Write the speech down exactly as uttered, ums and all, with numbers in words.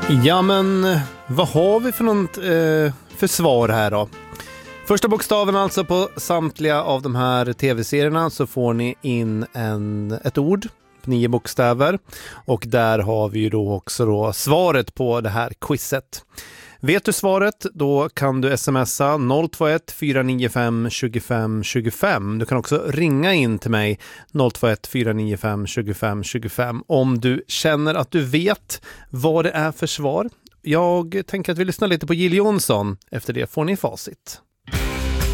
Ja, men vad har vi för något eh, för svar här då? Första bokstaven alltså på samtliga av de här tv-serierna, så får ni in en, ett ord, nio bokstäver. Och där har vi ju då också då svaret på det här quizet. Vet du svaret, då kan du smsa noll två ett fyra nio fem två fem två fem. Du kan också ringa in till mig noll två ett fyra nio fem två fem två fem om du känner att du vet vad det är för svar. Jag tänker att vi lyssnar lite på Jill Johnson. Efter det får ni facit.